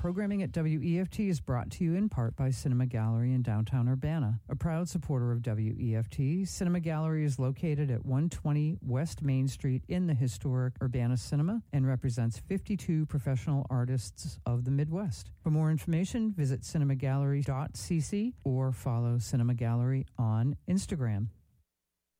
Programming at WEFT is brought to you in part by Cinema Gallery in downtown Urbana. A proud supporter of WEFT, Cinema Gallery is located at 120 West Main Street in the historic Urbana Cinema and represents 52 professional artists of the Midwest. For more information, visit cinemagallery.cc or follow Cinema Gallery on Instagram.